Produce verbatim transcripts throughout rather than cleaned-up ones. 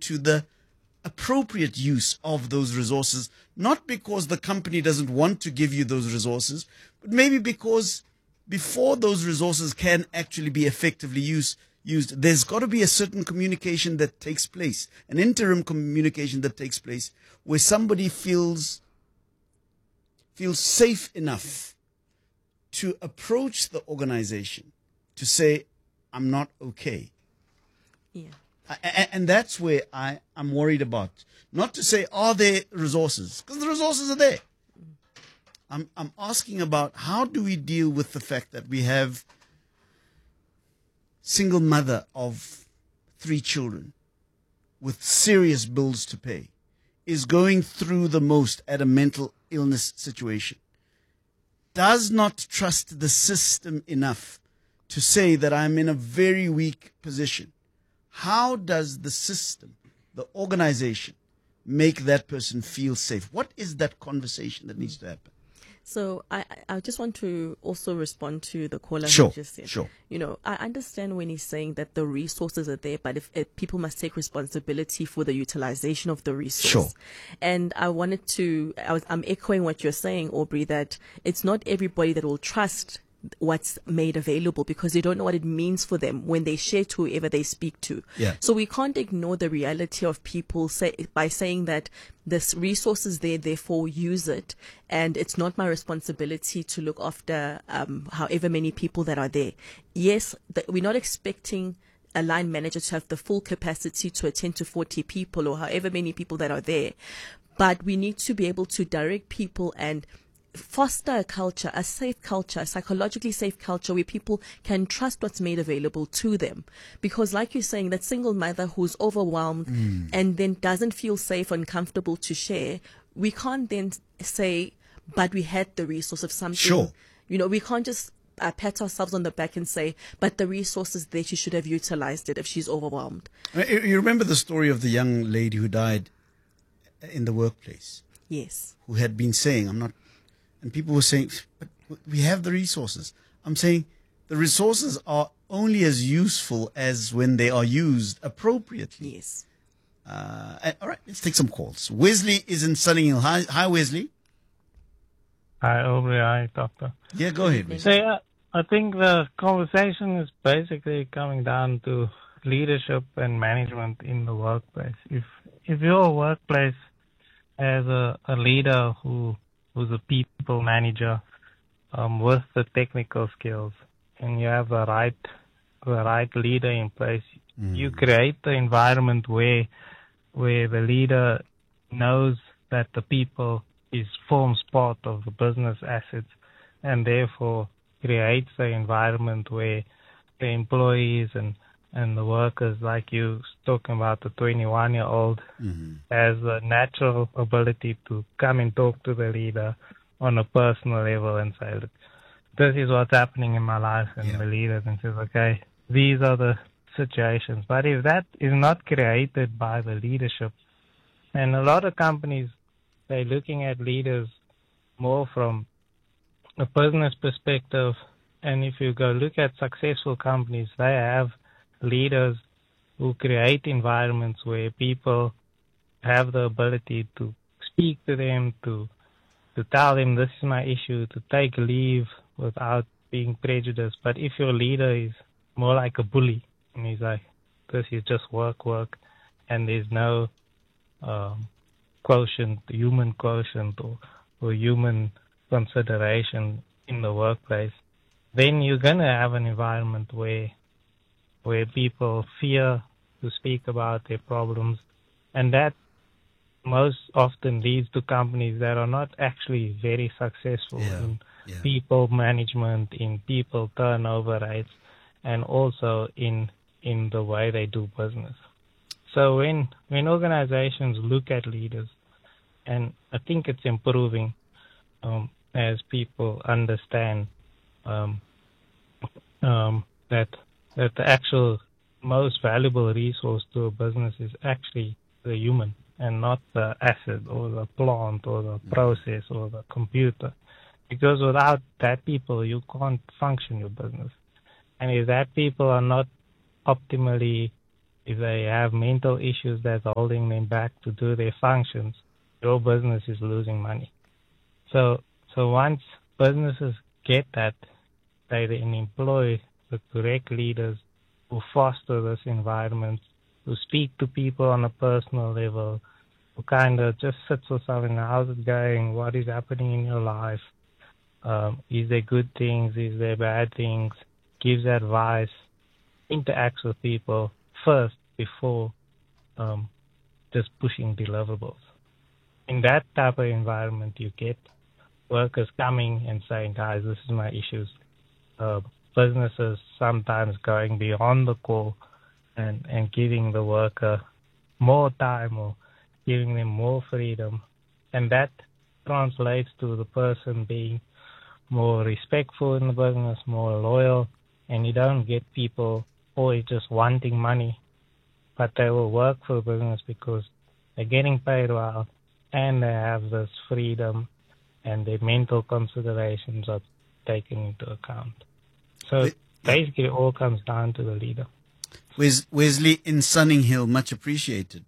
to the appropriate use of those resources, not because the company doesn't want to give you those resources, but maybe because before those resources can actually be effectively used, used, there's got to be a certain communication that takes place, an interim communication that takes place where somebody feels feels safe enough to approach the organization to say, I'm not okay. Yeah. And, and that's where I am worried about. Not to say, are there resources? Because the resources are there. I'm, I'm asking about how do we deal with the fact that we have single mother of three children with serious bills to pay is going through the most at a mental illness situation, does not trust the system enough to say that I'm in a very weak position. How does the system, the organization, make that person feel safe? What is that conversation that needs to happen? So I, I just want to also respond to the caller Sure, who just said, sure. you know, I understand when he's saying that the resources are there, but if, if people must take responsibility for the utilization of the resource. Sure. And I wanted to, I was, I'm echoing what you're saying, Aubrey, that it's not everybody that will trust what's made available because they don't know what it means for them when they share to whoever they speak to. Yeah. So we can't ignore the reality of people say, by saying that this resource is there, therefore use it. And it's not my responsibility to look after um, however many people that are there. Yes, the, we're not expecting a line manager to have the full capacity to attend to forty people or however many people that are there. But we need to be able to direct people and foster a culture, a safe culture, a psychologically safe culture where people can trust what's made available to them. Because like you're saying, that single mother who's overwhelmed mm. and then doesn't feel safe and comfortable to share, we can't then say, but we had the resource of something. Sure. You know, we can't just uh, pat ourselves on the back and say, but the resource is there, she should have utilized it if she's overwhelmed. You remember the story of the young lady who died in the workplace? Yes. Who had been saying, I'm not, and people were saying, but we have the resources. I'm saying the resources are only as useful as when they are used appropriately. Yes. Uh, and, all right, let's take some calls. Wesley is in Sunninghill. Hi, hi, Wesley. Hi, Aubrey. Hi, Doctor. Yeah, go ahead, Wesley. So, yeah, I think the conversation is basically coming down to leadership and management in the workplace. If if your workplace has a, a leader who who's a people manager um, with the technical skills, and you have the right the right leader in place, mm. you create the environment where where the leader knows that the people is forms part of the business assets, and therefore creates the environment where the employees and and the workers, like you talking about the twenty-one-year-old, mm-hmm. has a natural ability to come and talk to the leader on a personal level and say, look, this is what's happening in my life, and yeah. the leader then says, okay, these are the situations. But if that is not created by the leadership, and a lot of companies, they're looking at leaders more from a business perspective, and if you go look at successful companies, they have leaders who create environments where people have the ability to speak to them, to to tell them this is my issue, to take leave without being prejudiced. But if your leader is more like a bully, and he's like, this is just work, work, and there's no um, quotient, human quotient or, or human consideration in the workplace, then you're going to have an environment where where people fear to speak about their problems, and that most often leads to companies that are not actually very successful yeah, in yeah. people management, in people turnover rates, and also in in the way they do business. So when when organizations look at leaders, and I think it's improving um, as people understand um, um, that that the actual most valuable resource to a business is actually the human and not the asset or the plant or the process or the computer. Because without that people, you can't function your business. And if that people are not optimally if they have mental issues that's holding them back to do their functions, your business is losing money. So, so once businesses get that, they then employ the correct leaders who foster this environment, who speak to people on a personal level, who kind of just sits with someone, how's it going, what is happening in your life, um, is there good things, is there bad things, gives advice, interacts with people first before um, just pushing deliverables. In that type of environment, you get workers coming and saying, guys, this is my issues. Uh, businesses sometimes going beyond the call and, and giving the worker more time or giving them more freedom. And that translates to the person being more respectful in the business, more loyal, and you don't get people always just wanting money, but they will work for the business because they're getting paid well and they have this freedom and their mental considerations are taken into account. So Wait, basically it all comes down to the leader. Wes- Wesley in Sunninghill, much appreciated.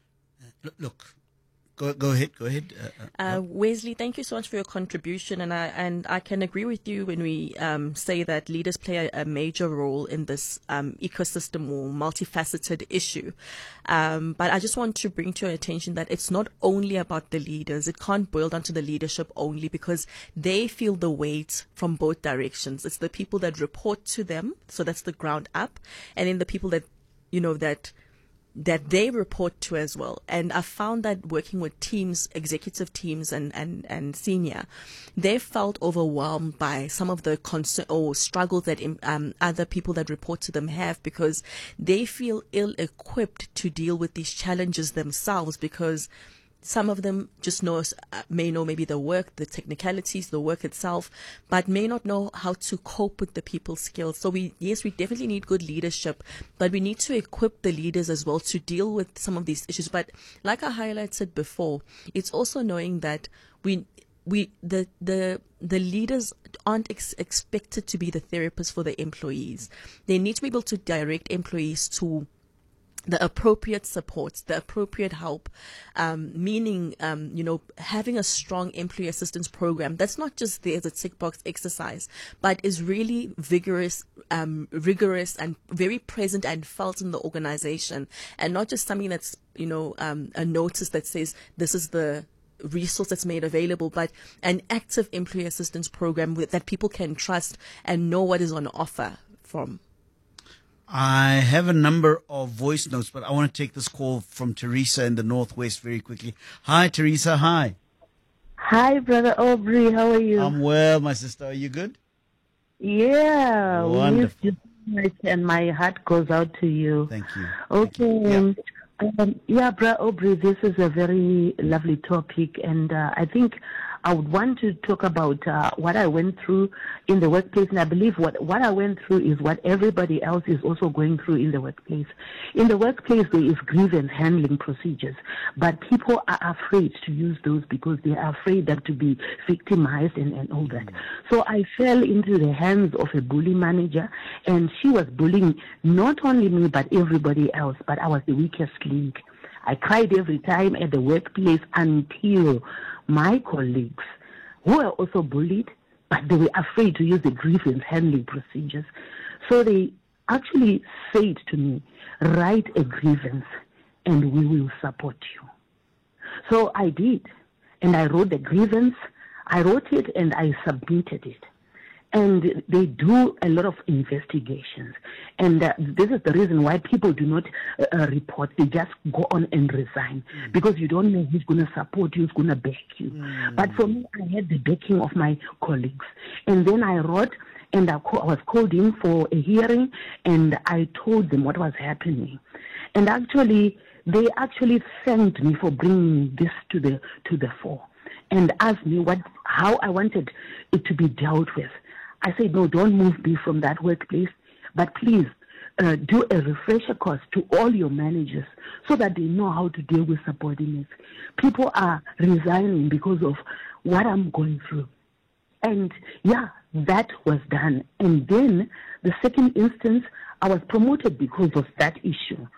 Uh, Look, go go ahead, go ahead. Uh, uh, Uh, Wesley, thank you so much for your contribution, and I and I can agree with you when we um, say that leaders play a, a major role in this um, ecosystem or multifaceted issue. Um, but I just want to bring to your attention that it's not only about the leaders. It can't boil down to the leadership only, because they feel the weight from both directions. It's the people that report to them, so that's the ground up, and then the people that you know that. that they report to as well. And I found that working with teams, executive teams and, and, and senior, they felt overwhelmed by some of the concern or struggles that um, other people that report to them have, because they feel ill-equipped to deal with these challenges themselves, because some of them just know, uh, may know maybe the work, the technicalities, the work itself, but may not know how to cope with the people skills. So we, yes, we definitely need good leadership, but we need to equip the leaders as well to deal with some of these issues. But like I highlighted before, it's also knowing that we, we, the, the, the leaders aren't ex- expected to be the therapists for the employees. They need to be able to direct employees to the appropriate support, the appropriate help, um, meaning, um, you know, having a strong employee assistance program that's not just there as a tick box exercise, but is really vigorous, um, rigorous and very present and felt in the organization, and not just something that's, you know, um, a notice that says this is the resource that's made available, but an active employee assistance program with, that people can trust and know what is on offer from. I have a number of voice notes, but I want to take this call from Teresa in the Northwest very quickly. Hi, Teresa. Hi. Hi, Brother Aubrey. How are you? I'm well, my sister. Are you good? Yeah, we Wonderful. missed you so much, and my heart goes out to you. Thank you. Okay. Thank you. Um, yeah, Brother Aubrey, this is a very lovely topic, and uh, I think I would want to talk about uh, what I went through in the workplace, and I believe what, what I went through is what everybody else is also going through in the workplace. In the workplace, there is grievance handling procedures, but people are afraid to use those because they are afraid that to be victimized and, and all that. So I fell into the hands of a bully manager, and she was bullying not only me, but everybody else, but I was the weakest link. I cried every time at the workplace until my colleagues, who were also bullied, but they were afraid to use the grievance handling procedures. So they actually said to me, write a grievance and we will support you. So I did, and I wrote the grievance. I wrote it and I submitted it. And they do a lot of investigations. And uh, this is the reason why people do not uh, report. They just go on and resign mm. because you don't know who's going to support you, who's going to back you. Mm. But for me, I had the backing of my colleagues. And then I wrote, and I, co- I was called in for a hearing, and I told them what was happening. And actually, they actually thanked me for bringing this to the to the fore and asked me what how I wanted it to be dealt with. I said, no, don't move me from that workplace, but please uh, do a refresher course to all your managers so that they know how to deal with subordinates. People are resigning because of what I'm going through. And yeah, that was done. And then the second instance, I was promoted because of that issue.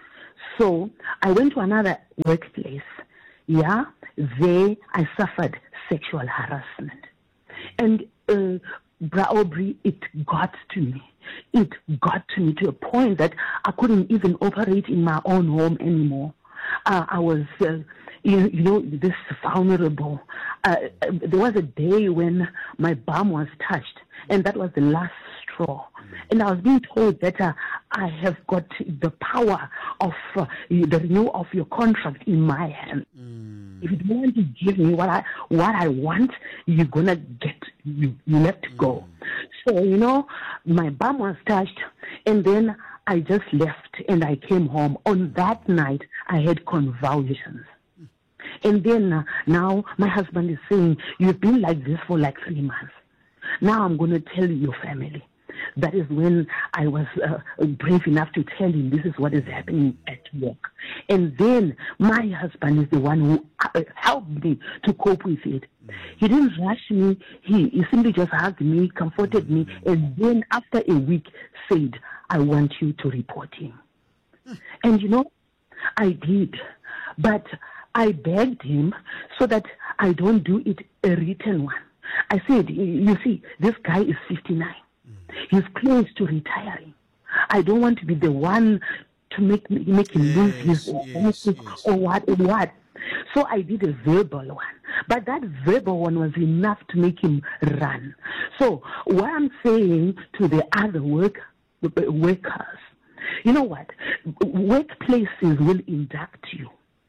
So I went to another workplace. Yeah, there I suffered sexual harassment. And uh, Bra Aubrey, it got to me. It got to me to a point that I couldn't even operate in my own home anymore. Uh, I was, uh, you, you know, this vulnerable. Uh, there was a day when my bum was touched, and that was the last straw. And I was being told that uh, I have got the power of uh, the renewal of your contract in my hand. Mm. If you don't want to give me what I what I want, you're gonna get you you have to mm. go. So you know, my bum was touched, and then I just left and I came home. On that night, I had convulsions. And then uh, now my husband is saying, you've been like this for like three months. Now I'm going to tell your family. That is when I was uh, brave enough to tell him this is what is happening at work. And then my husband is the one who uh, helped me to cope with it. He didn't rush me. He, he simply just hugged me, comforted me, and then after a week said, I want you to report him. And you know, I did. But I begged him so that I don't do it a written one. I said, you see, this guy is fifty-nine. He's close to retiring. I don't want to be the one to make make him yes, lose his yes, yes. or what or what. So I did a verbal one. But that verbal one was enough to make him run. So what I'm saying to the other work, workers, you know what? Workplaces will induct you.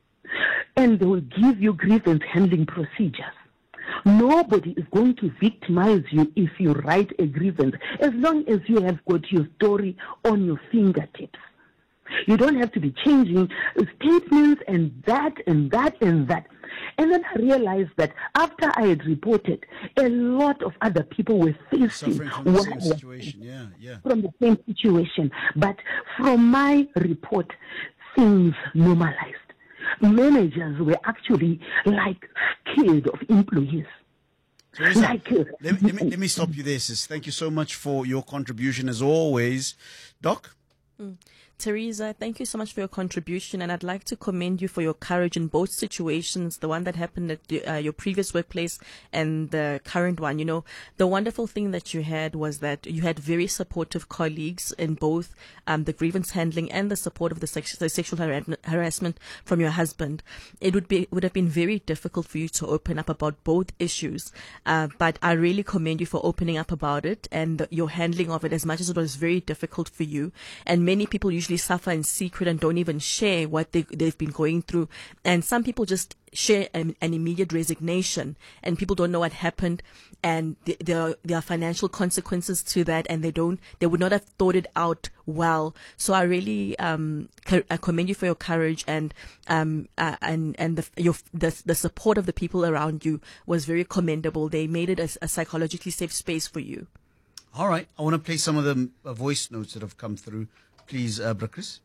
And they will give you grievance handling procedures. Nobody is going to victimize you if you write a grievance, as long as you have got your story on your fingertips. You don't have to be changing statements and that and that and that. And then I realized that after I had reported, a lot of other people were facing suffering from the same situation. Yeah, yeah. From the same situation. But from my report, things normalized. Managers were actually like scared of employees. Teresa, like, uh, let, me, let, me, let me stop you there, sis. Thank you so much for your contribution as always. Doc? Mm. Teresa, thank you so much for your contribution, and I'd like to commend you for your courage in both situations, the one that happened at the, uh, your previous workplace and the current one. You know, the wonderful thing that you had was that you had very supportive colleagues in both um, the grievance handling and the support of the, sex- the sexual har- harassment from your husband. It would be would have been very difficult for you to open up about both issues, uh, but I really commend you for opening up about it and the, your handling of it, as much as it was very difficult for you. And many people usually suffer in secret and don't even share what they, they've been going through. And some people just share an, an immediate resignation, and people don't know what happened, and th- there are, there are financial consequences to that, and they don't, they would not have thought it out well. So I really um, co- I commend you for your courage, and um uh, and and the your the the support of the people around you was very commendable. They made it a, a psychologically safe space for you. All right, I want to play some of the uh, voice notes that have come through. Please, uh, Bra Chris.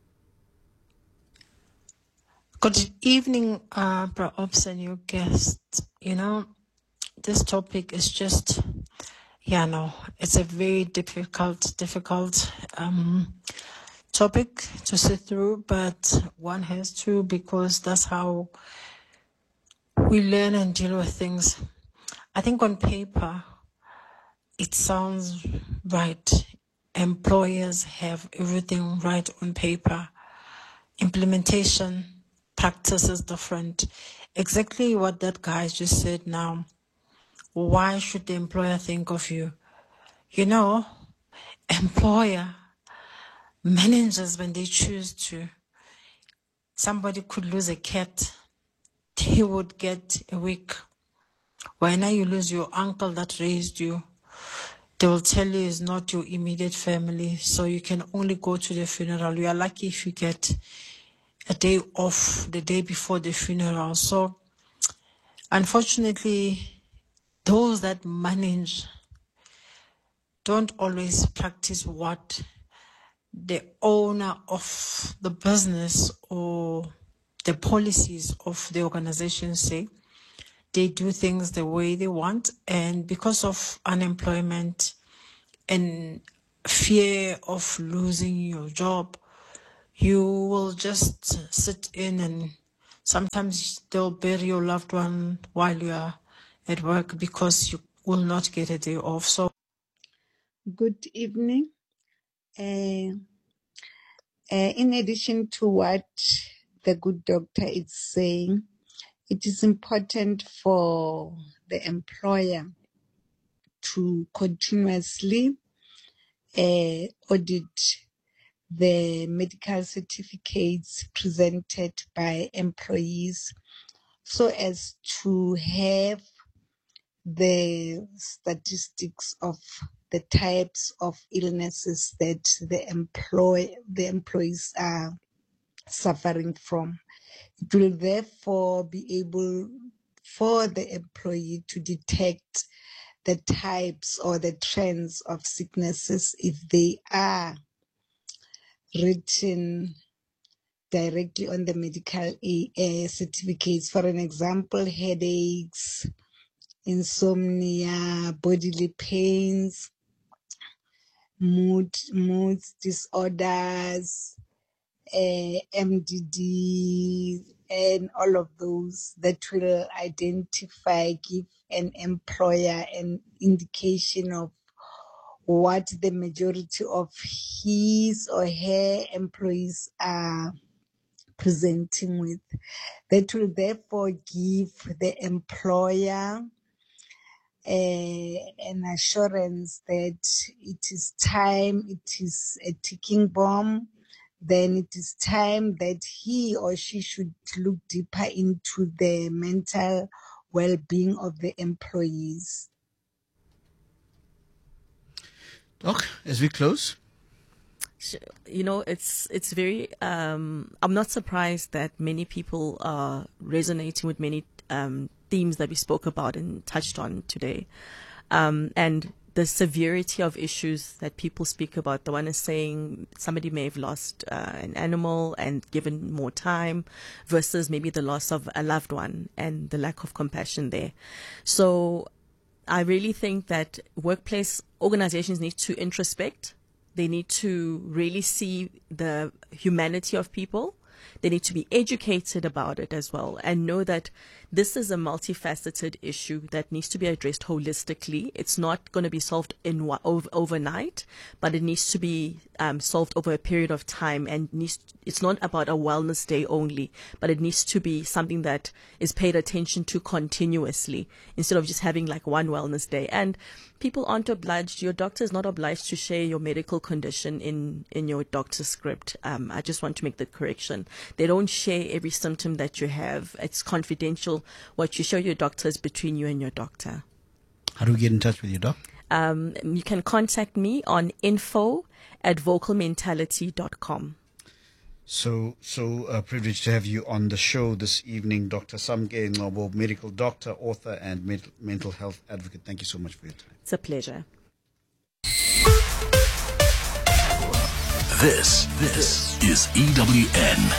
Good evening, uh, Bra Ops and your guests. You know, this topic is just, yeah, no, it's a very difficult, difficult um, topic to sit through, but one has to, because that's how we learn and deal with things. I think on paper, it sounds right. Employers have everything right on paper. Implementation, practice is different. Exactly what that guy just said now. Why should the employer think of you? You know, employer, managers, when they choose to, somebody could lose a cat, he would get a week. Why now you lose your uncle that raised you? They will tell you it's not your immediate family, so you can only go to the funeral. You are lucky if you get a day off the day before the funeral. So, unfortunately, those that manage don't always practice what the owner of the business or the policies of the organization say. They do things the way they want, and because of unemployment and fear of losing your job, you will just sit in, and sometimes they'll bury your loved one while you are at work because you will not get a day off. So, good evening. Uh, uh, in addition to what the good doctor is saying, it is important for the employer to continuously uh, audit the medical certificates presented by employees so as to have the statistics of the types of illnesses that the employ the employees are suffering from. It will therefore be able for the employee to detect the types or the trends of sicknesses if they are written directly on the medical uh, certificates. For an example, headaches, insomnia, bodily pains, mood mood disorders, uh, M D D, and all of those that will identify, give an employer an indication of what the majority of his or her employees are presenting with. That will therefore give the employer uh, an assurance that it is time, it is a ticking bomb, then it is time that he or she should look deeper into the mental well-being of the employees. Doc, as we close. You know, it's it's very. Um, I'm not surprised that many people are resonating with many um, themes that we spoke about and touched on today, um, and the severity of issues that people speak about. The one is saying somebody may have lost uh, an animal and given more time, versus maybe the loss of a loved one and the lack of compassion there. So, I really think that workplace organizations need to introspect. They need to really see the humanity of people. They need to be educated about it as well and know that this is a multifaceted issue that needs to be addressed holistically. It's not going to be solved in over, overnight, but it needs to be um, solved over a period of time. And needs, it's not about a wellness day only, but it needs to be something that is paid attention to continuously instead of just having like one wellness day. And people aren't obliged, your doctor is not obliged to share your medical condition in, in your doctor's script. Um, I just want to make the correction. They don't share every symptom that you have. It's confidential. What you show your doctor is between you and your doctor. How do we get in touch with you, Doc? Um, you can contact me on info at vocal mentality dot com. So, so uh, privileged to have you on the show this evening, Doctor Samke Ngcobo, medical doctor, author, and med- mental health advocate. Thank you so much for your time. It's a pleasure. This, this is E W N.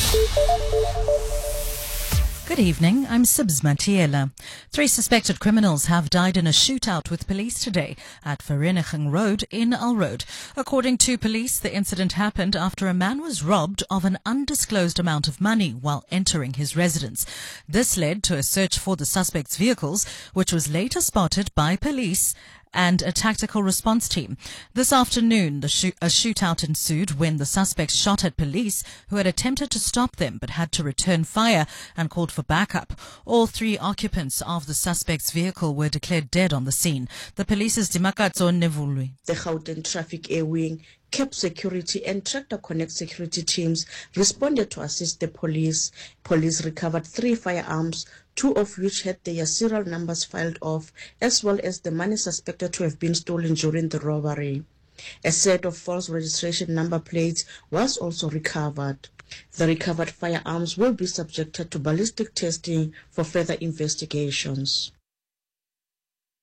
Good evening, I'm Sibs Matiela. Three suspected criminals have died in a shootout with police today at Vereeniging Road in Alroad. According to police, the incident happened after a man was robbed of an undisclosed amount of money while entering his residence. This led to a search for the suspect's vehicles, which was later spotted by police and a tactical response team. This afternoon, the shoot, a shootout ensued when the suspects shot at police who had attempted to stop them but had to return fire and called for backup. All three occupants of the suspect's vehicle were declared dead on the scene. The police's Dimakatso Nevulwi. The Gauteng Traffic Air Wing, C A P Security and Tractor Connect security teams responded to assist the police. Police recovered three firearms, two of which had their serial numbers filed off, as well as the money suspected to have been stolen during the robbery. A set of false registration number plates was also recovered. The recovered firearms will be subjected to ballistic testing for further investigations.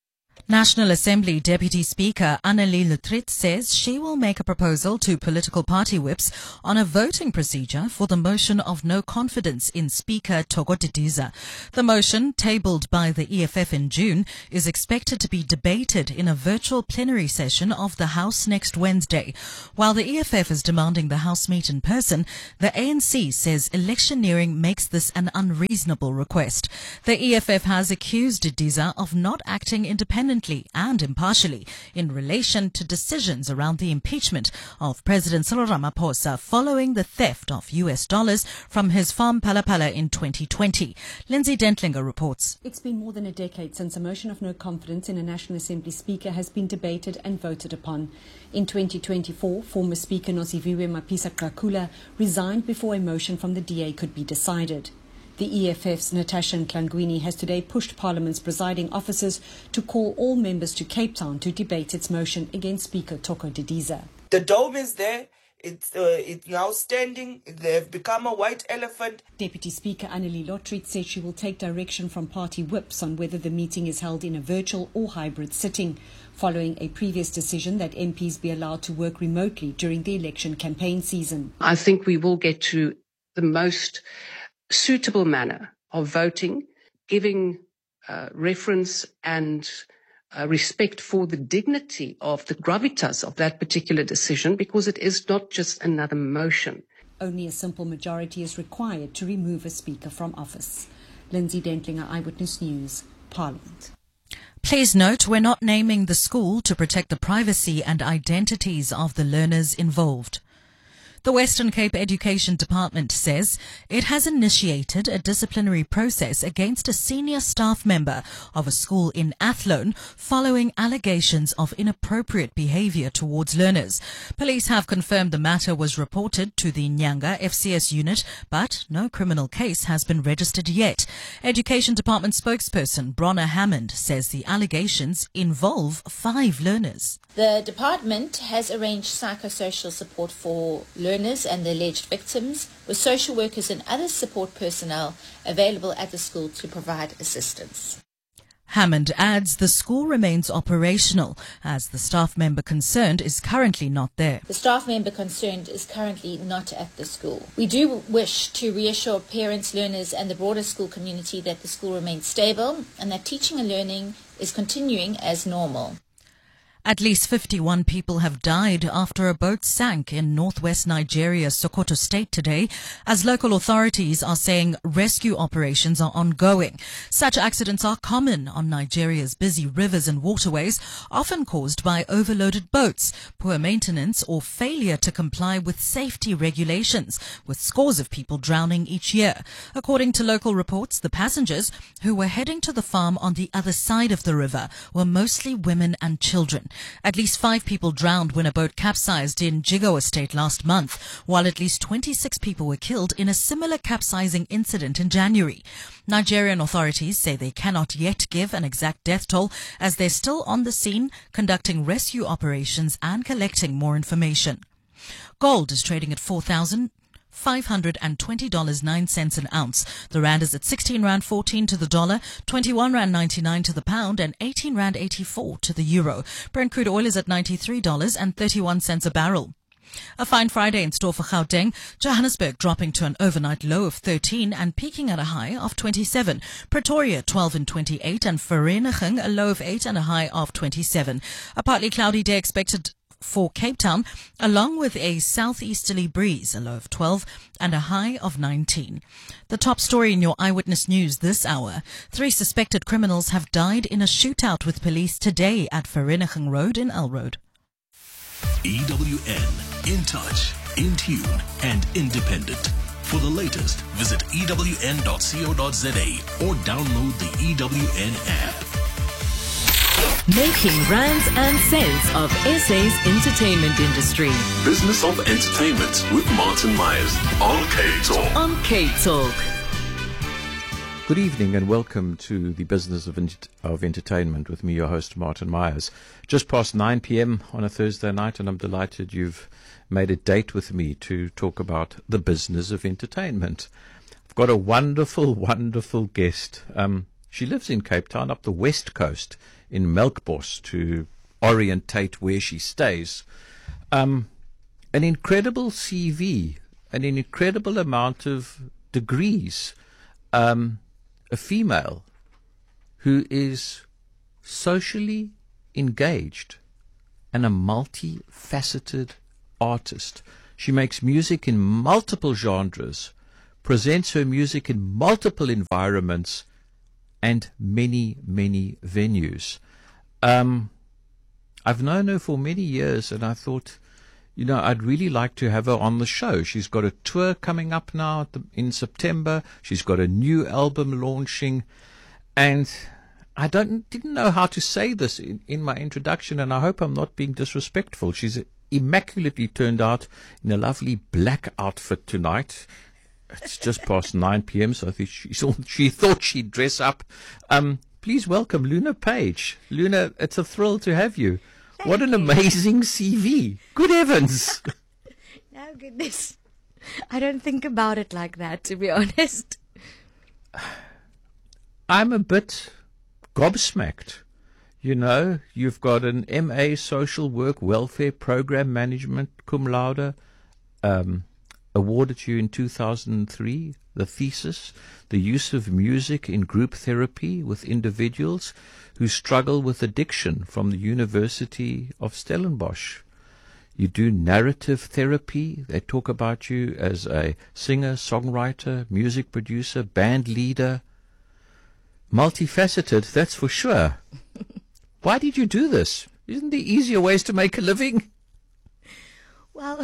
National Assembly Deputy Speaker Annelie Lutrit says she will make a proposal to political party whips on a voting procedure for the motion of no confidence in Speaker Thoko Didiza. The motion, tabled by the E F F in June, is expected to be debated in a virtual plenary session of the House next Wednesday. While the E F F is demanding the House meet in person, the A N C says electioneering makes this an unreasonable request. The E F F has accused Didiza of not acting independently and impartially in relation to decisions around the impeachment of President Cyril Ramaphosa following the theft of U S dollars from his farm Palapala in twenty twenty. Lindsay Dentlinger reports. It's been more than a decade since a motion of no confidence in a National Assembly Speaker has been debated and voted upon. In twenty twenty-four, former Speaker Nosiviwe Mapisa-Qakula resigned before a motion from the D A could be decided. The E F F's Natasha Ntlangwini has today pushed Parliament's presiding officers to call all members to Cape Town to debate its motion against Speaker Thoko Didiza. The dome is there. It's, uh, it's now standing. They've become a white elephant. Deputy Speaker Annelie Lutrit said she will take direction from party whips on whether the meeting is held in a virtual or hybrid sitting, following a previous decision that M Ps be allowed to work remotely during the election campaign season. I think we will get to the most suitable manner of voting, giving uh, reference and uh, respect for the dignity of the gravitas of that particular decision, because it is not just another motion. Only a simple majority is required to remove a speaker from office. Lindsay Dentlinger, Eyewitness News, Parliament. Please note, we're not naming the school to protect the privacy and identities of the learners involved. The Western Cape Education Department says it has initiated a disciplinary process against a senior staff member of a school in Athlone following allegations of inappropriate behavior towards learners. Police have confirmed the matter was reported to the Nyanga F C S unit, but no criminal case has been registered yet. Education Department spokesperson Bronner Hammond says the allegations involve five learners. The department has arranged psychosocial support for learners and the alleged victims, with social workers and other support personnel available at the school to provide assistance. Hammond adds the school remains operational as the staff member concerned is currently not there. The staff member concerned is currently not at the school. We do wish to reassure parents, learners and the broader school community that the school remains stable and that teaching and learning is continuing as normal. At least fifty-one people have died after a boat sank in northwest Nigeria's Sokoto state today, as local authorities are saying rescue operations are ongoing. Such accidents are common on Nigeria's busy rivers and waterways, often caused by overloaded boats, poor maintenance or failure to comply with safety regulations, with scores of people drowning each year. According to local reports, the passengers, who were heading to the farm on the other side of the river, were mostly women and children. At least five people drowned when a boat capsized in Jigo Estate last month, while at least twenty-six people were killed in a similar capsizing incident in January. Nigerian authorities say they cannot yet give an exact death toll, as they're still on the scene conducting rescue operations and collecting more information. Gold is trading at four thousand five hundred twenty dollars and nine cents an ounce. The rand is at sixteen rand fourteen to the dollar, twenty-one rand ninety-nine to the pound, and eighteen rand eighty-four to the euro. Brent crude oil is at ninety-three dollars and thirty-one cents a barrel. A fine Friday in store for Gauteng. Johannesburg dropping to an overnight low of thirteen and peaking at a high of twenty-seven. Pretoria twelve and twenty-eight, and Vereeniging a low of eight and a high of twenty-seven. A partly cloudy day expected for Cape Town, along with a southeasterly breeze, a low of twelve and a high of nineteen. The top story in your Eyewitness News this hour. Three suspected criminals have died in a shootout with police today at Vereeniging Road in Elroad. E W N, in touch, in tune and independent. For the latest, visit E W N dot co dot za or download the E W N app. Making rands and cents of S A's entertainment industry. Business of Entertainment with Martin Myers on K-Talk. On K-Talk. Good evening and welcome to the Business of, Ent- of Entertainment with me, your host, Martin Myers. Just past nine p.m. on a Thursday night, and I'm delighted you've made a date with me to talk about the business of entertainment. I've got a wonderful, wonderful guest. Um, She lives in Cape Town, up the west coast, in Melkbos, to orientate where she stays. Um, an incredible C V, an incredible amount of degrees. Um, a female who is socially engaged and a multifaceted artist. She makes music in multiple genres, presents her music in multiple environments and many, many venues. Um, I've known her for many years, and I thought, you know, I'd really like to have her on the show. She's got a tour coming up now at the, in September. She's got a new album launching, and I don't didn't know how to say this in, in my introduction, and I hope I'm not being disrespectful. She's immaculately turned out in a lovely black outfit tonight. It's just past nine p.m., so I think she, she thought she'd dress up. Um, please welcome Luna Page. Luna, it's a thrill to have you. Thank what an you. Amazing C V. Good heavens. No, goodness. I don't think about it like that, to be honest. I'm a bit gobsmacked. You know, you've got an M A Social Work Welfare Program Management cum laude, um, awarded to you in two thousand three, the thesis, the use of music in group therapy with individuals who struggle with addiction, from the University of Stellenbosch. You do narrative therapy. They talk about you as a singer, songwriter, music producer, band leader. Multifaceted, that's for sure. Why did you do this? Isn't there easier ways to make a living? Well,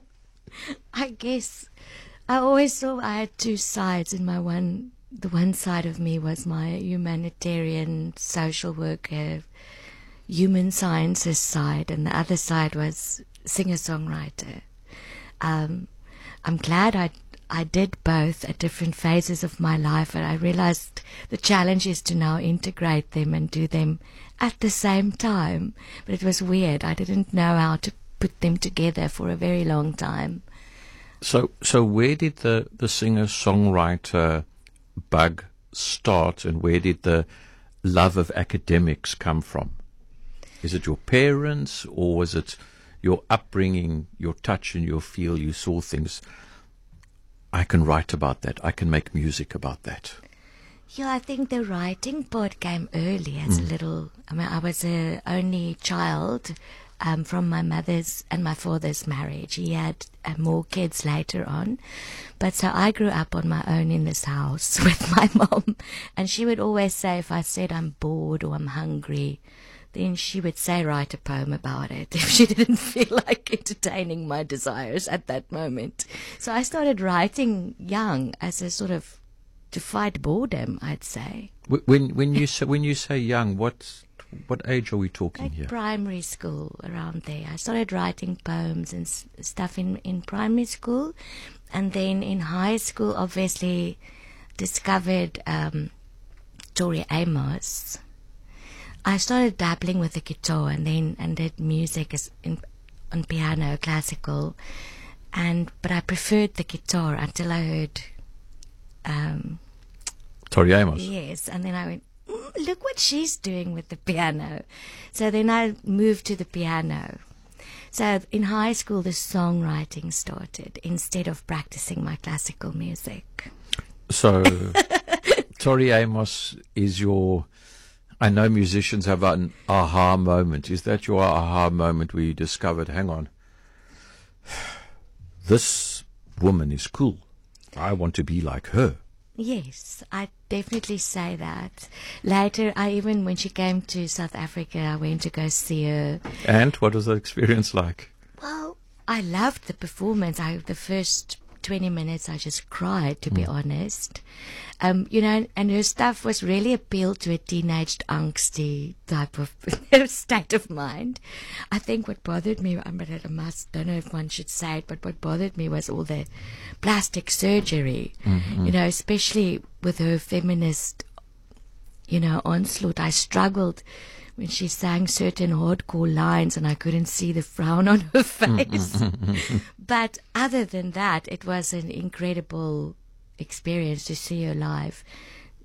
I guess I always thought I had two sides. In my one, the one side of me was my humanitarian, social worker, human sciences side, and the other side was singer-songwriter. Um, I'm glad I I did both at different phases of my life, and I realized the challenge is to now integrate them and do them at the same time. But it was weird. I didn't know how to put them together for a very long time. So, so where did the, the singer-songwriter bug start, and where did the love of academics come from? Is it your parents, or was it your upbringing, your touch and your feel? You saw things. I can write about that. I can make music about that. Yeah, I think the writing part came early as mm. a little. I mean, I was a only child um, from my mother's and my father's marriage. He had uh, more kids later on. But so I grew up on my own in this house with my mom. And she would always say, if I said I'm bored or I'm hungry, then she would say, write a poem about it, if she didn't feel like entertaining my desires at that moment. So I started writing young as a sort of to fight boredom, I'd say. When when you say, when you say young, what what age are we talking like here? Primary school, around there. I started writing poems and s- stuff in, in primary school, and then in high school, obviously, discovered um, Tori Amos. I started dabbling with the guitar, and then and did music as in, on piano, classical, and but I preferred the guitar until I heard um, Tori Amos. Yes, and then I went, mm, look what she's doing with the piano. So then I moved to the piano. So in high school, the songwriting started instead of practicing my classical music. So Tori Amos is your. I know musicians have an aha moment. Is that your aha moment where you discovered, hang on, this woman is cool. I want to be like her. Yes, I definitely say that. Later, I even, when she came to South Africa, I went to go see her. And what was the experience like? Well, I loved the performance. I, the first twenty minutes, I just cried, to mm. be honest. Um, you know, and her stuff was really appealed to a teenaged, angsty type of state of mind. I think what bothered me, I must, don't know if one should say it, but what bothered me was all the plastic surgery, mm-hmm. you know, especially with her feminist, you know, onslaught. I struggled when she sang certain hardcore lines and I couldn't see the frown on her face. But other than that, it was an incredible experience to see her live.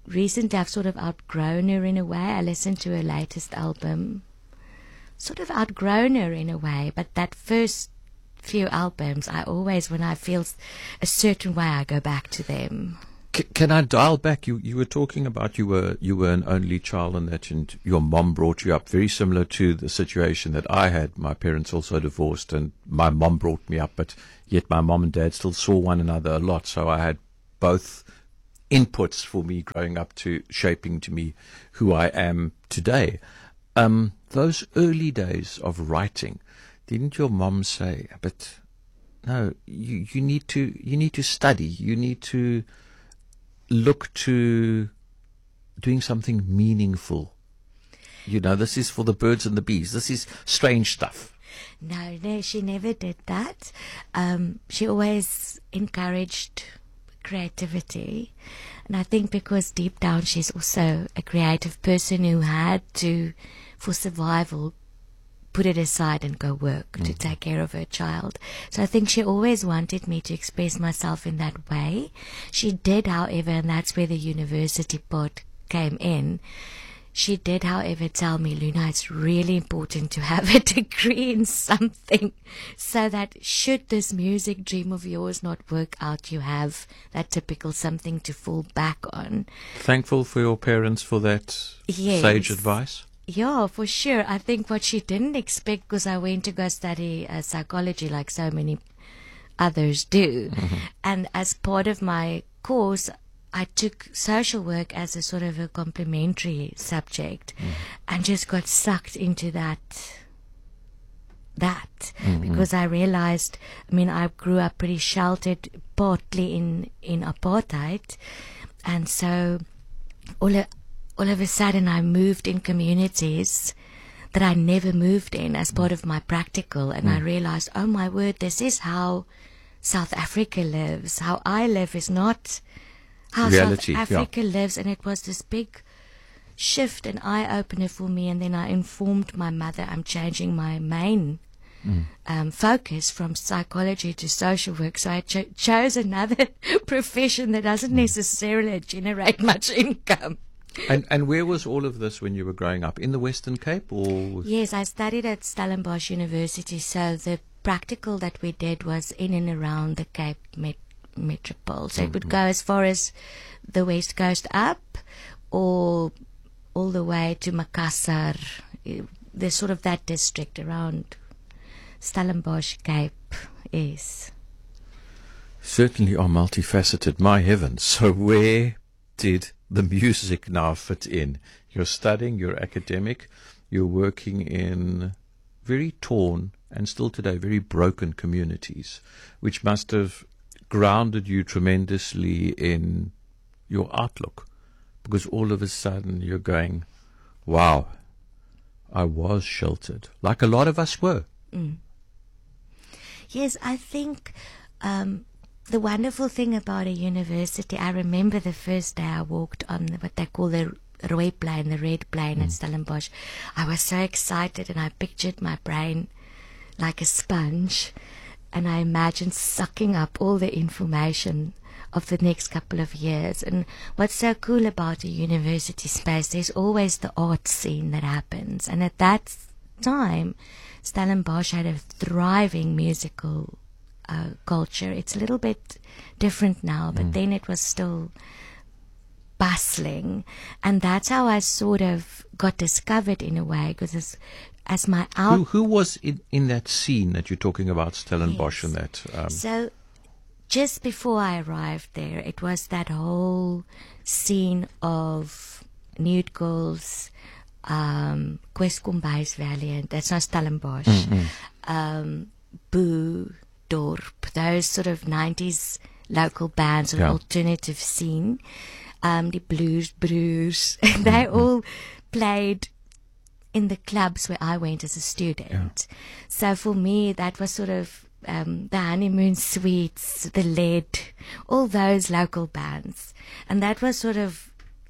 recently I've sort of outgrown her in a way. I listened to her latest album, sort of outgrown her in a way, but that first few albums, I always, when I feel a certain way, I go back to them. C- can I dial back? You you were talking about you were you were an only child and that, and your mom brought you up. Very similar to the situation that I had. My parents also divorced, and my mom brought me up, but yet my mom and dad still saw one another a lot. So I had both inputs for me growing up to shaping to me who I am today. Um, those early days of writing, didn't your mom say, but no, you, you need to you need to study, you need to look to doing something meaningful? You know, this is for the birds and the bees. This is strange stuff. No, no, she never did that. Um, she always encouraged creativity. And I think because deep down she's also a creative person who had to, for survival, put it aside and go work mm. to take care of her child. So I think she always wanted me to express myself in that way. She did, however, and that's where the university part came in, she did, however, tell me, Luna, it's really important to have a degree in something so that should this music dream of yours not work out, you have that typical something to fall back on. Thankful for your parents for that yes. sage advice? Yeah, for sure. I think what she didn't expect, because I went to go study uh, psychology like so many others do. Mm-hmm. And as part of my course, I took social work as a sort of a complementary subject mm. and just got sucked into that, that mm-hmm. because I realized, I mean, I grew up pretty sheltered, partly in, in apartheid. And so all of, all of a sudden I moved in communities that I never moved in as part of my practical. And mm. I realized, oh my word, this is how South Africa lives. How I live is not how reality, South Africa yeah. lives. And it was this big shift and eye-opener for me. And then I informed my mother, I'm changing my main mm. um, focus from psychology to social work. So I cho- chose another profession that doesn't mm. necessarily generate much income. And and where was all of this when you were growing up? In the Western Cape, or? Yes, I studied at Stellenbosch University. So the practical that we did was in and around the Cape Met- Metropole. So mm-hmm. it would go as far as the West Coast up, or all the way to Makassar. There's sort of that district around Stellenbosch Cape. Yes. Certainly are multifaceted. My heavens. So where did the music now fit in? You're studying, you're academic, you're working in very torn and still today very broken communities, which must have grounded you tremendously in your outlook, because all of a sudden you're going, wow, I was sheltered, like a lot of us were. Mm. Yes, I think um, the wonderful thing about a university, I remember the first day I walked on what they call the rooi plane, the red plane mm. at Stellenbosch. I was so excited and I pictured my brain like a sponge, and I imagined sucking up all the information of the next couple of years. And what's so cool about a university space, there's always the art scene that happens. And at that time, Stellenbosch had a thriving musical uh, culture. It's a little bit different now, but mm. then it was still bustling. And that's how I sort of got discovered in a way, because as, as my out... Who, who was in, in that scene that you're talking about, Stellenbosch, yes. and that... Um... So, just before I arrived there, it was that whole scene of Nude Girls, um, Kweskomby's Valiant, that's not Stellenbosch, mm-hmm. um, Boo, Dorp, those sort of nineties local bands, yeah. an alternative scene, um, the Blues Brews, they mm-hmm. all played in the clubs where I went as a student. Yeah. So for me, that was sort of um, the Honeymoon Suites, the Lead, all those local bands. And that was sort of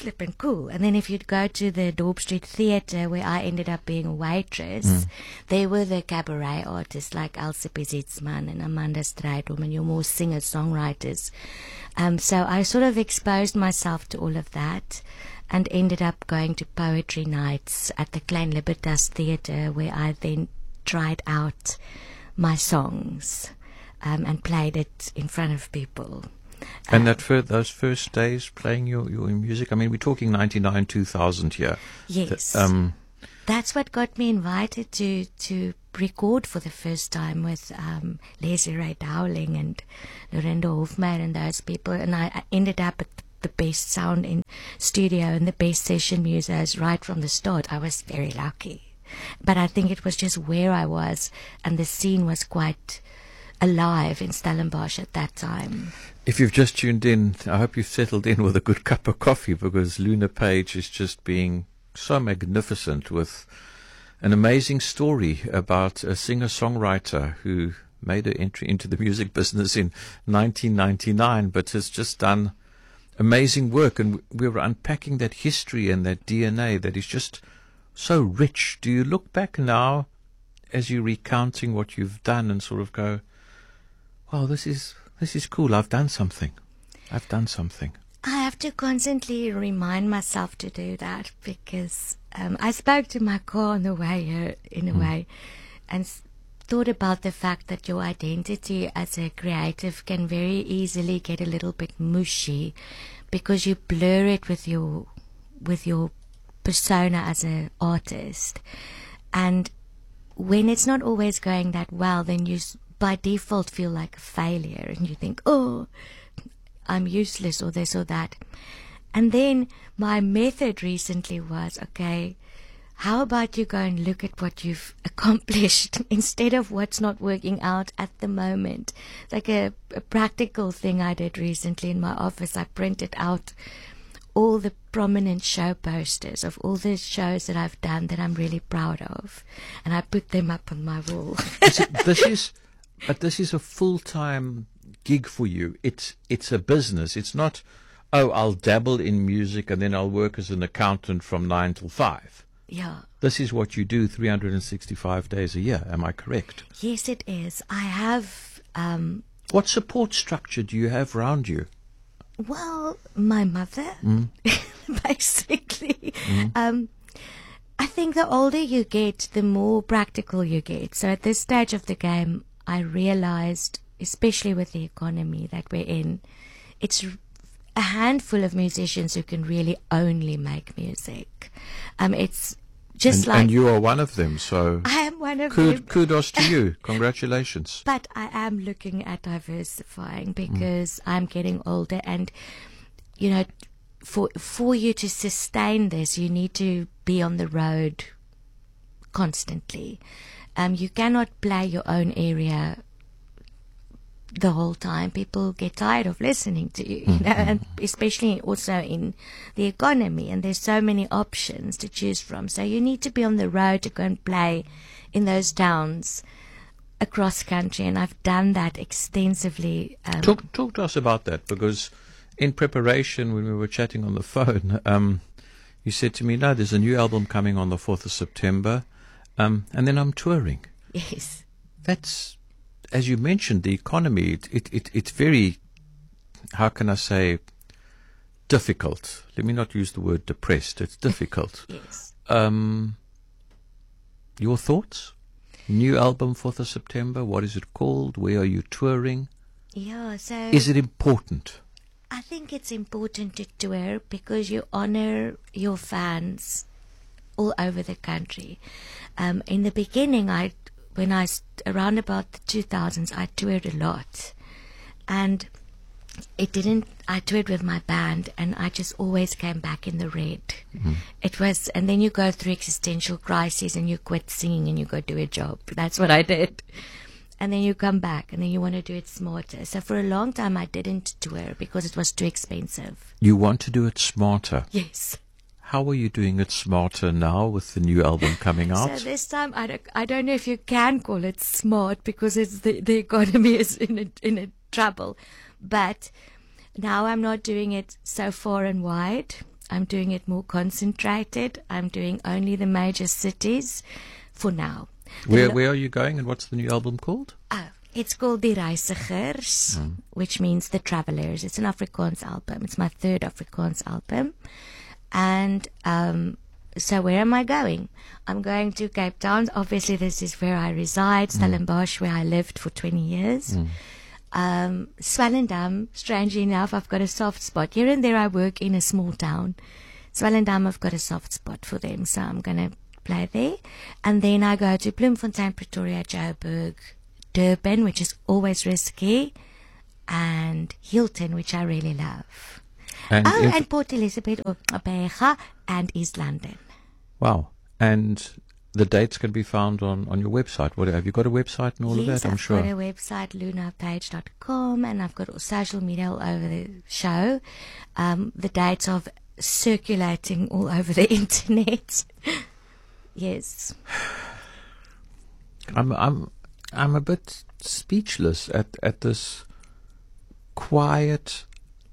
flippin' cool. And then if you'd go to the Dorp Street Theatre, where I ended up being a waitress, Mm. there were the cabaret artists like Elsie Zitzman and Amanda Strydom and your more singer-songwriters. Um, so I sort of exposed myself to all of that and ended up going to poetry nights at the Klein Libertas Theatre, where I then tried out my songs um, and played it in front of people. And that fir- those first days playing your, your music, I mean, we're talking ninety-nine, two thousand here. Yes. Th- um, That's what got me invited to, to record for the first time with um, Leslie Ray Dowling and Lorinda Hofmeyer and those people. And I, I ended up at the best sound in studio and the best session musos right from the start. I was very lucky. But I think it was just where I was, and the scene was quite alive in Stellenbosch at that time. If you've just tuned in, I hope you've settled in with a good cup of coffee, because Luna Page is just being so magnificent with an amazing story about a singer-songwriter who made her entry into the music business in nineteen ninety-nine, but has just done amazing work. And we were unpacking that history and that D N A that is just so rich. Do you look back now as you're recounting what you've done and sort of go, wow, this is this is cool. I've done something. I've done something. I have to constantly remind myself to do that, because um, I spoke to my car on the way here, in a Mm. way, and s- thought about the fact that your identity as a creative can very easily get a little bit mushy, because you blur it with your with your persona as an artist. And when it's not always going that well, then you s- by default feel like a failure, and you think, oh, I'm useless, or this or that. And then my method recently was, okay, how about you go and look at what you've accomplished instead of what's not working out at the moment. Like a, a practical thing I did recently in my office, I printed out all the prominent show posters of all the shows that I've done that I'm really proud of, and I put them up on my wall. Is it- this is, but this is a full-time gig for you. It's it's a business. It's not, oh, I'll dabble in music and then I'll work as an accountant from nine till five. Yeah. This is what you do three hundred sixty-five days a year. Am I correct? Yes, it is. I have, um, What support structure do you have around you? well, my mother, Mm. basically. Mm. Um, I think the older you get, the more practical you get. So at this stage of the game, I realized, especially with the economy that we're in, it's r- a handful of musicians who can really only make music. Um, it's just and, like... and you are one of them, so I am one of kud- them. kudos to you. Congratulations. But I am looking at diversifying, because I'm getting older, and, you know, for for you to sustain this, you need to be on the road constantly. Um, you cannot play your own area the whole time. People get tired of listening to you, you know, and especially also in the economy, and there's so many options to choose from. So you need to be on the road to go and play in those towns across country, and I've done that extensively. Um, Talk talk to us about that, because in preparation, when we were chatting on the phone, um, you said to me, no, there's a new album coming on the fourth of September, um, and then I'm touring. Yes. That's, as you mentioned, the economy, it, it, it, it's very, how can I say, difficult. Let me not use the word depressed. It's difficult. Yes. Um, your thoughts? New album, fourth of September. What is it called? Where are you touring? Yeah, so... Is it important? I think it's important to tour because you honor your fans all over the country. Um, in the beginning, I, when I, around about the two thousands, I toured a lot. And it didn't, I toured with my band, and I just always came back in the red. Mhm. It was, and then you go through existential crises and you quit singing and you go do a job. That's what I did. And then you come back and then you want to do it smarter. So for a long time I didn't tour because it was too expensive. You want to do it smarter. Yes. How are you doing it smarter now with the new album coming out? So this time I don't, I don't know if you can call it smart because it's the, the economy is in a, in a trouble. But now I'm not doing it so far and wide. I'm doing it more concentrated. I'm doing only the major cities for now. Where where are you going, and what's the new album called? Oh, it's called Die Reisigers, mm. which means the Travelers. It's an Afrikaans album. It's my third Afrikaans album. And um, so where am I going? I'm going to Cape Town. Obviously, this is where I reside. Mm. Stellenbosch, where I lived for twenty years. Mm. Um, Swellendam, strangely enough, I've got a soft spot. Here and there I work in a small town. Swellendam, I've got a soft spot for them, so I'm going to play there. And then I go to Bloemfontein, Pretoria, Joburg, Durban, which is always risky, and Hilton, which I really love. And oh, and Port Elizabeth, Obega, and East London. Wow. And the dates can be found on, on your website. What, have you got a website and all yes, of that? I'm I've sure. I've got a website, lunapage dot com, and I've got social media all over the show. Um, the dates are circulating all over the internet. Yes. I'm I'm I'm a bit speechless at, at this quiet,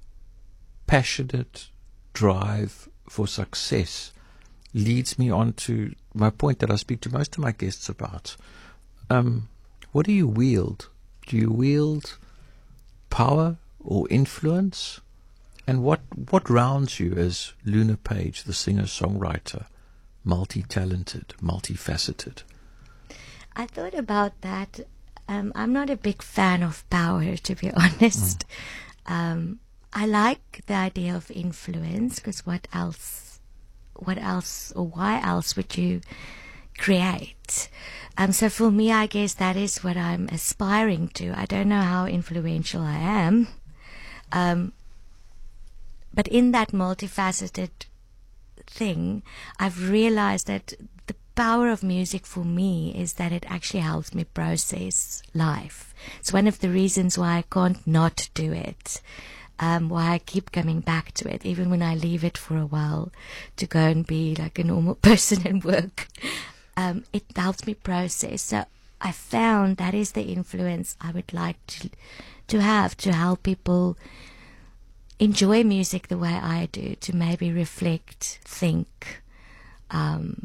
passionate drive for success. Leads me on to my point that I speak to most of my guests about. Um, what do you wield? Do you wield power or influence? And what what rounds you as Luna Page, the singer-songwriter? Multi-talented, multifaceted. I thought about that. Um, I'm not a big fan of power, to be honest. Mm. Um, I like the idea of influence, because what else, what else, or why else would you create? Um, so for me, I guess that is what I'm aspiring to. I don't know how influential I am, um, but in that multifaceted thing, I've realized that the power of music for me is that it actually helps me process life. It's one of the reasons why I can't not do it, um, why I keep coming back to it, even when I leave it for a while to go and be like a normal person and work. Um, it helps me process. So I found that is the influence I would like to to have, to help people enjoy music the way I do, to maybe reflect, think, um,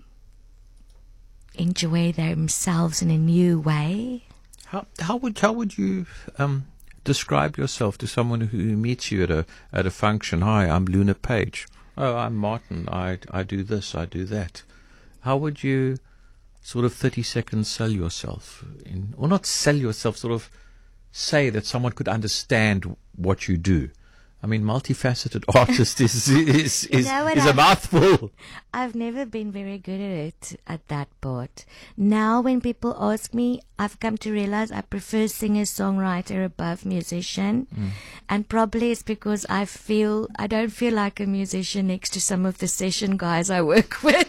enjoy themselves in a new way. How how would how would you um, describe yourself to someone who meets you at a at a function? Hi, I'm Luna Page. Oh, I'm Martin. I I do this. I do that. How would you sort of thirty seconds sell yourself, in, or not sell yourself? Sort of say that someone could understand what you do. I mean, multifaceted artist is is is, is a mouthful. I've never been very good at it at that part. Now, when people ask me, I've come to realize I prefer singer-songwriter above musician, mm. and probably it's because I feel I don't feel like a musician next to some of the session guys I work with.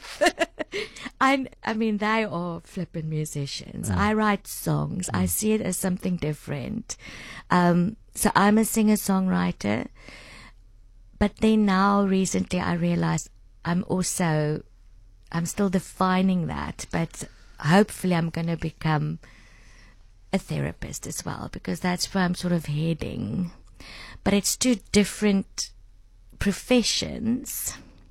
I I mean, they are flippin' musicians. Mm. I write songs. Mm. I see it as something different. Um, So I'm a singer-songwriter, but then now recently I realized I'm also, I'm still defining that, but hopefully I'm going to become a therapist as well, because that's where I'm sort of heading. But it's two different professions.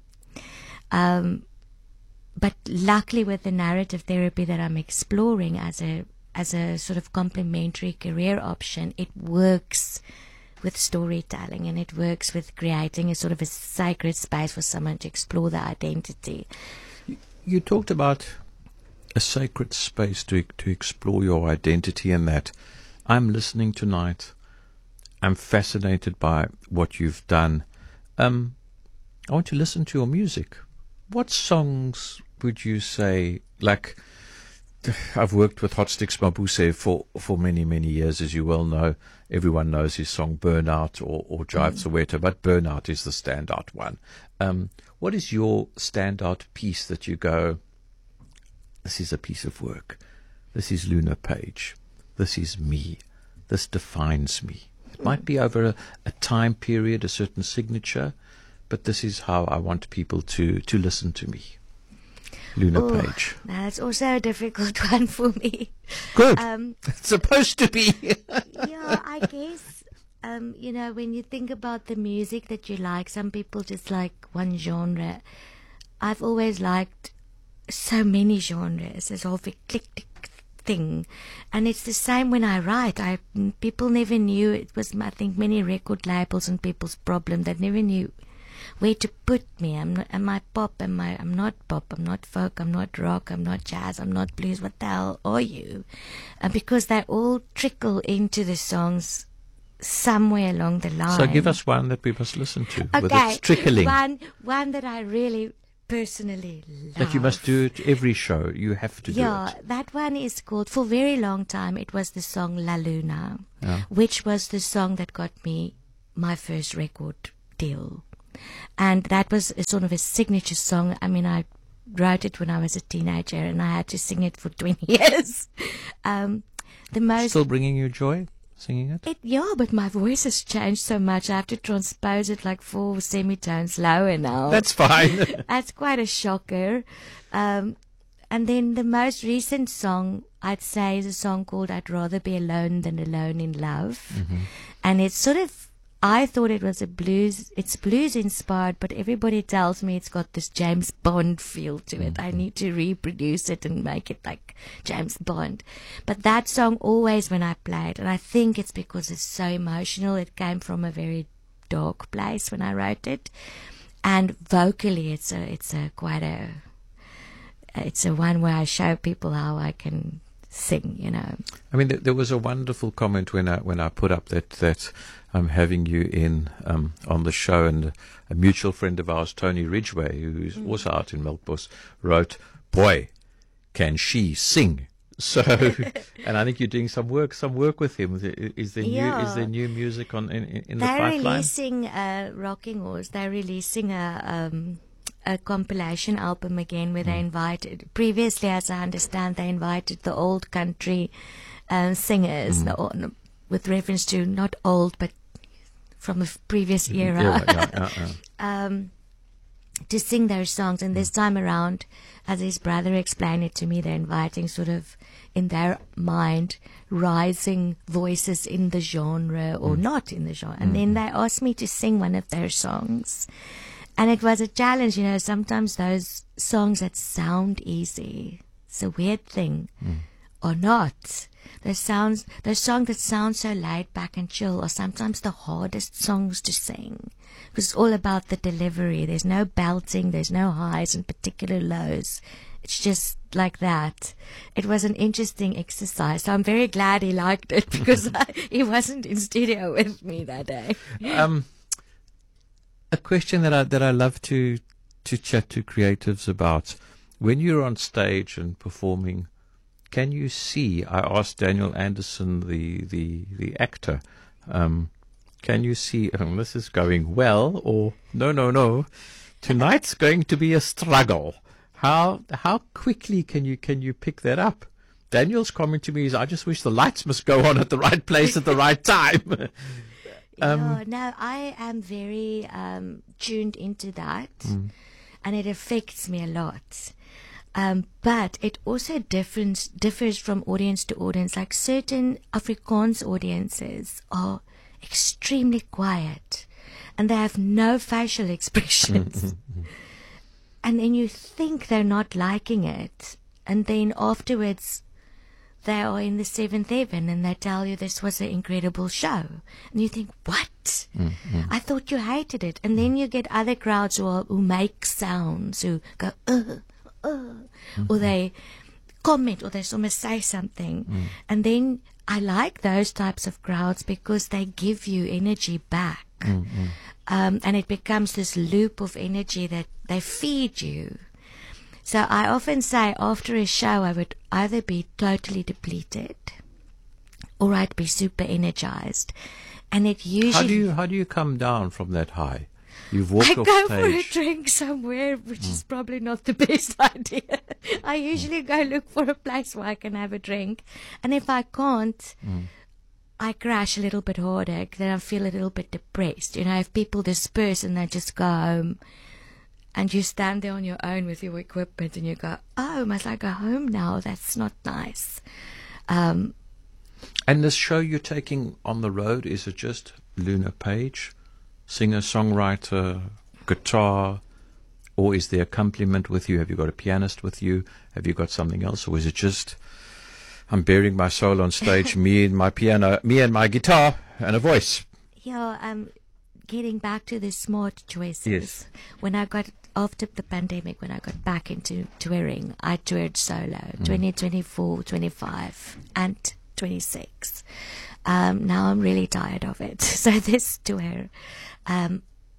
Um, but luckily with the narrative therapy that I'm exploring as a as a sort of complementary career option, it works with storytelling, and it works with creating a sort of a sacred space for someone to explore their identity. You, you talked about a sacred space to to explore your identity, and that I'm listening tonight. I'm fascinated by what you've done. Um, I want to listen to your music. What songs would you say, like, I've worked with Hot Sticks Mabuse for, for many, many years, as you well know. Everyone knows his song Burnout or, or Jive mm. Soweto, but Burnout is the standout one. Um, what is your standout piece that you go, this is a piece of work. This is Luna Page. This is me. This defines me. It mm. might be over a, a time period, a certain signature, but this is how I want people to, to listen to me. Luna Ooh, Page. That's also a difficult one for me. Good. Um, it's supposed to be. yeah, I guess um, you know, when you think about the music that you like, some people just like one genre. I've always liked so many genres. It's all eclectic thing, and it's the same when I write. I people never knew it was. I think many record labels and people's problem. They never knew where to put me. I'm not. Am I pop? Am I? I'm not pop. I'm not folk. I'm not rock. I'm not jazz. I'm not blues. What the hell are you? And because they all trickle into the songs somewhere along the line. So give us one that we must listen to. Okay, with its trickling. One, one that I really personally love. That you must do it every show. You have to do yeah, it. Yeah, that one is called, for a very long time, it was the song La Luna, Yeah. which was the song that got me my first record deal. And that was a sort of a signature song. I mean, I wrote it when I was a teenager, and I had to sing it for twenty years. Um, the most Still bringing you joy, singing it? It, yeah, but my voice has changed so much. I have to transpose it like four semitones lower now. That's fine. That's quite a shocker. Um, and then the most recent song, I'd say, is a song called I'd Rather Be Alone Than Alone in Love. Mm-hmm. And it's sort of, I thought it was a blues, it's blues inspired, but everybody tells me it's got this James Bond feel to it. I need to reproduce it and make it like James Bond. But that song always when I play it, and I think it's because it's so emotional, it came from a very dark place when I wrote it. And vocally it's a, it's a quite a, it's a one where I show people how I can sing, you know. I mean, th- there was a wonderful comment when I when I put up that that I'm having you in um, on the show, and a mutual friend of ours, Tony Ridgway, who's mm. also out in Melkbos, wrote, "Boy, can she sing!" So, and I think you're doing some work, some work with him. Is there yeah. new is there new music on in, in the They're pipeline? They're releasing uh, Rocking Horse. They're releasing a. Um, a compilation album again where mm. they invited, previously as I understand, they invited the old country uh, singers, mm. the, with reference to not old but from a previous era, yeah, yeah, yeah, yeah. um, to sing their songs. And this time around, as his brother explained it to me, they're inviting sort of, in their mind, rising voices in the genre or mm. not in the genre. And mm. then they asked me to sing one of their songs. And it was a challenge, you know, sometimes those songs that sound easy, it's a weird thing, mm. or not. Those sounds, those songs that sound so laid back and chill are sometimes the hardest songs to sing. Because it's all about the delivery. There's no belting, there's no highs and particular lows. It's just like that. It was an interesting exercise. So I'm very glad he liked it because I, he wasn't in studio with me that day. Um. A question that I that I love to to chat to creatives about: when you're on stage and performing, can you see? I asked Daniel Anderson, the the the actor, um, can you see? Oh, this is going well, or no, no, no, tonight's going to be a struggle. How how quickly can you can you pick that up? Daniel's comment to me is, "I just wish the lights must go on at the right place at the right time." Um, no, no, I am very um, tuned into that, mm. and it affects me a lot. Um, but it also difference, differs from audience to audience. Like certain Afrikaans audiences are extremely quiet, and they have no facial expressions. And then you think they're not liking it, and then afterwards they are in the seventh heaven and they tell you this was an incredible show. And you think, what? Mm-hmm. I thought you hated it. And then you get other crowds who, are, who make sounds, who go, uh, uh, mm-hmm. or they comment, or they almost say something. Mm. And then I like those types of crowds because they give you energy back. Mm-hmm. Um, and it becomes this loop of energy that they feed you. So I often say after a show I would either be totally depleted or I'd be super energized. And it usually... How do you, how do you come down from that high? You've walked I off go stage. for a drink somewhere, which mm. is probably not the best idea. I usually go look for a place where I can have a drink. And if I can't, mm. I crash a little bit harder. Then I feel a little bit depressed. You know, if people disperse and they just go home, and you stand there on your own with your equipment and you go, oh, must I go home now? That's not nice. Um, And this show you're taking on the road, is it just Luna Page, singer, songwriter, guitar, or is there accompaniment with you? Have you got a pianist with you? Have you got something else? Or is it just, I'm bearing my soul on stage, me and my piano, me and my guitar, and a voice? Yeah, um, getting back to the smart choices. Yes. When I got, after the pandemic, when I got back into touring, I toured solo, mm. twenty twenty-four, twenty-five, and twenty-six. Um, now I'm really tired of it. So this tour, um,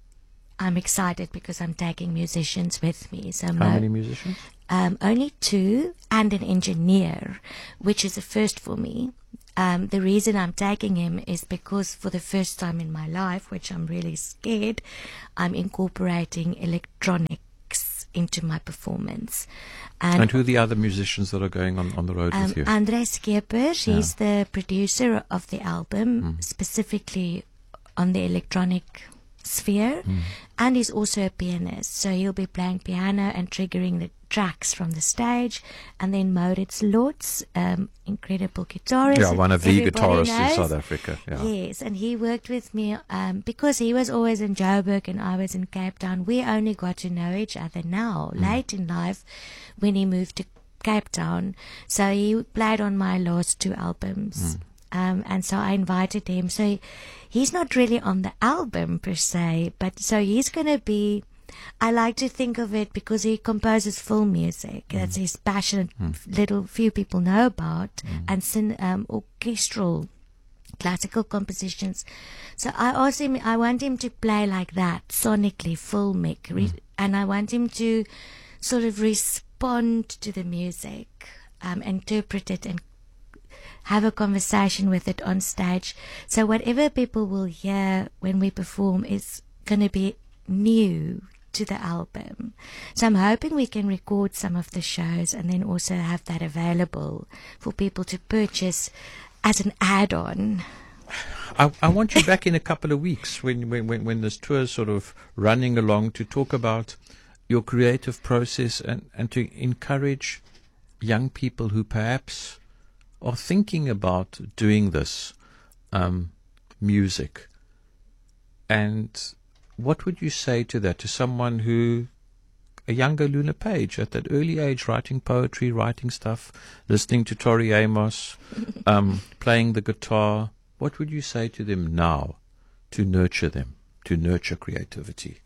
I'm excited because I'm taking musicians with me. So How mo- many musicians? Um, only two and an engineer, which is a first for me. Um, the reason I'm taking him is because for the first time in my life, which I'm really scared, I'm incorporating electronics into my performance. And, and who are the other musicians that are going on, on the road um, with you? Andres Skeepers, Yeah. he's the producer of the album, Mm. specifically on the electronic sphere, Mm. and he's also a pianist, so he'll be playing piano and triggering the tracks from the stage. And then Maurits Lotz, um, incredible guitarist. Yeah, one of the everybody guitarists in knows. South Africa. Yeah. Yes, and he worked with me um, because he was always in Joburg and I was in Cape Town. We only got to know each other now, Mm. late in life, when he moved to Cape Town. So he played on my last two albums. Mm. Um, and so I invited him. So he, he's not really on the album per se, but so he's going to be, I like to think of it because he composes film music. Mm. That's his passion, Mm. little few people know about, Mm. and syn, um, orchestral classical compositions. So I asked him, I want him to play like that, sonically, filmic, re- Mm. and I want him to sort of respond to the music, um, interpret it and have a conversation with it on stage. So whatever people will hear when we perform is going to be new to the album. So I'm hoping we can record some of the shows and then also have that available for people to purchase as an add-on. I, I want you back in a couple of weeks when, when, when, when this tour is sort of running along to talk about your creative process and, and to encourage young people who perhaps are thinking about doing this um, music. And what would you say to that, to someone who, a younger Luna Page at that early age, writing poetry, writing stuff, listening to Tori Amos, um, playing the guitar? What would you say to them now to nurture them, to nurture creativity?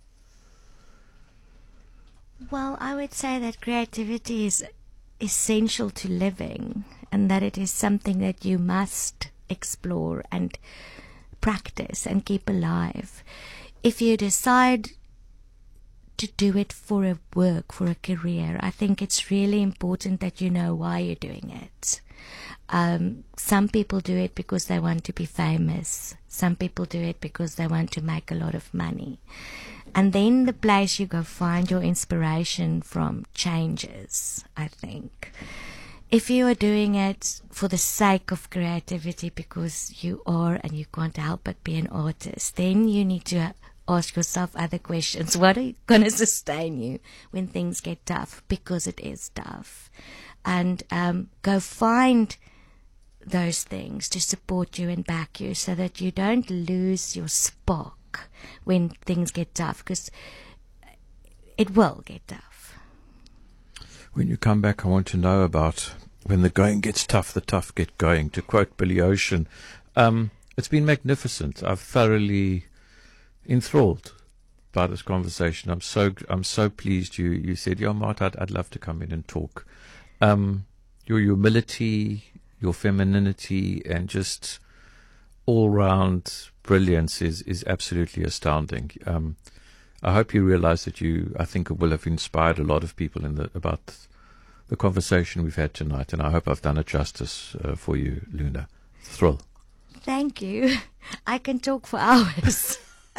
Well, I would say that creativity is essential to living, and that it is something that you must explore and practice and keep alive. If you decide to do it for a work, for a career, I think it's really important that you know why you're doing it. Um, some people do it because they want to be famous. Some people do it because they want to make a lot of money. And then the place you go find your inspiration from changes, I think. If you are doing it for the sake of creativity because you are and you can't help but be an artist, then you need to ask yourself other questions. What are going to sustain you when things get tough? Because it is tough. And um, go find those things to support you and back you so that you don't lose your spark when things get tough, because it will get tough. When you come back, I want to know about when the going gets tough, the tough get going, to quote Billy Ocean. Um, it's been magnificent. I've thoroughly enthralled by this conversation. I'm so I'm so pleased you, you said, yeah, Mart, I'd, I'd love to come in and talk. Um, your humility, your femininity, and just all-round brilliance is, is absolutely astounding. Um, I hope you realize that you, I think, will have inspired a lot of people in the about the conversation we've had tonight, and I hope I've done it justice uh, for you, Luna. Thrill. Thank you. I can talk for hours.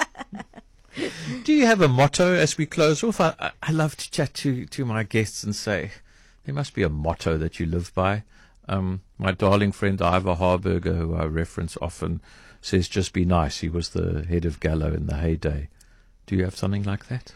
Do you have a motto as we close off? I, I love to chat to, to my guests and say, there must be a motto that you live by. Um, my darling friend Ivor Harburger, who I reference often, says just be nice. He was the head of Gallo in the heyday. Do you have something like that?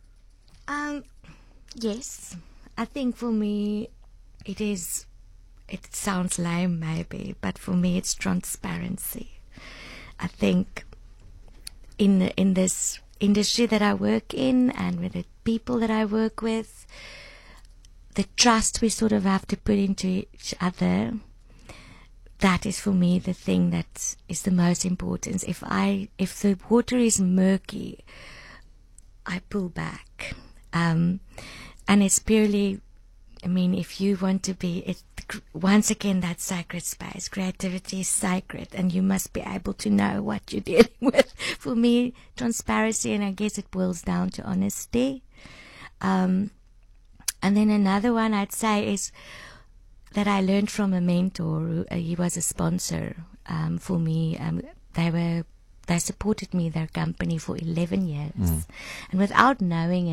Um, yes. I think for me, it is it sounds lame maybe, but for me it's transparency. I think in in this industry that I work in and with the people that I work with, the trust we sort of have to put into each other, that is for me the thing that is the most important. If I if the water is murky, I pull back. Um, and it's purely, I mean, if you want to be, it, once again, that sacred space. Creativity is sacred, and you must be able to know what you're dealing with. For me, transparency, and I guess it boils down to honesty. Um, and then another one I'd say is that I learned from a mentor. Who, uh, he was a sponsor um, for me. Um, they were, they supported me, their company, for eleven years. Mm. And without knowing